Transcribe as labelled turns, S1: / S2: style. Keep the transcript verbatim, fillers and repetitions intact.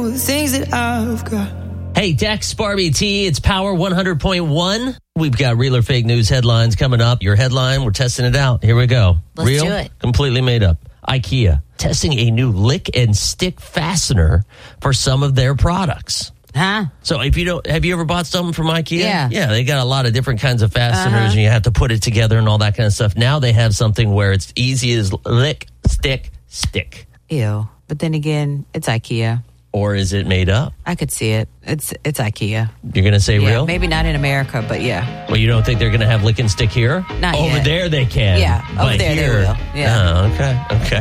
S1: The things that I've got.
S2: Hey, Dex, Barbie T, it's Power one hundred point one. We've got real or fake news headlines coming up. Your headline, we're testing it out. Here we go.
S3: Let's
S2: real,
S3: do it.
S2: Completely made up. IKEA, testing a new lick and stick fastener for some of their products.
S3: Huh?
S2: So if you don't, have you ever bought something from IKEA?
S3: Yeah.
S2: Yeah, they got a lot of different kinds of fasteners
S3: Uh-huh.
S2: and you have to put it together and all that kind of stuff. Now they have something where it's easy as lick, stick, stick.
S3: Ew. But then again, it's IKEA.
S2: Or is it made up?
S3: I could see it. It's it's IKEA.
S2: You're going to say
S3: Yeah,
S2: real?
S3: maybe not in America, but yeah.
S2: Well, you don't think they're going to have lick and stick here?
S3: Not
S2: Over
S3: yet.
S2: there they can.
S3: Yeah, over
S2: but
S3: there they
S2: here,
S3: will. Yeah.
S2: Oh, okay, okay.